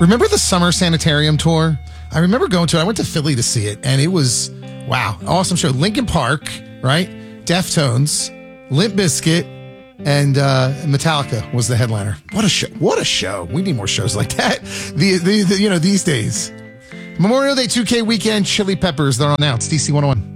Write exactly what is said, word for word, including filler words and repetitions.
Remember the summer sanitarium tour? I remember going to it. I went to Philly to see it, and it was, wow, awesome show. Linkin Park, right? Deftones, Limp Bizkit, and uh, Metallica was the headliner. What a show. What a show. We need more shows like that, the, the, the you know, these days. Memorial Day two K weekend, Chili Peppers, they're on now. It's D C one oh one.